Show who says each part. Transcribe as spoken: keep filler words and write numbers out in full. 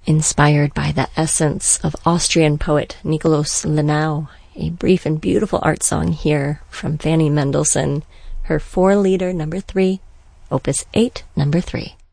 Speaker 1: inspired by the essence of Austrian poet Nikolaus Lenau. A brief and beautiful art song here from Fanny Mendelssohn, her four-liter number three, Opus eight, number three.